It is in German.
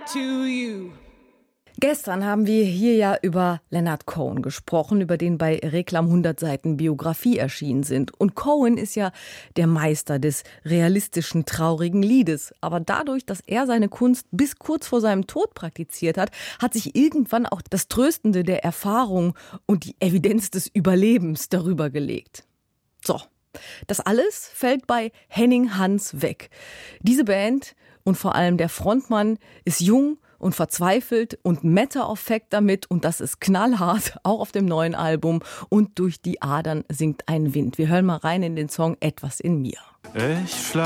to you. Gestern haben wir hier ja über Leonard Cohen gesprochen, über den bei Reklam 100 Seiten Biografie erschienen sind. Und Cohen ist ja der Meister des realistischen, traurigen Liedes. Aber dadurch, dass er seine Kunst bis kurz vor seinem Tod praktiziert hat, hat sich irgendwann auch das Tröstende der Erfahrung und die Evidenz des Überlebens darüber gelegt. So, das alles fällt bei Henning Hans weg. Diese Band und vor allem der Frontmann ist jung und verzweifelt und Matter of Fact damit, und das ist knallhart, auch auf dem neuen Album, und durch die Adern singt ein Wind. Wir hören mal rein in den Song Etwas in mir. Ich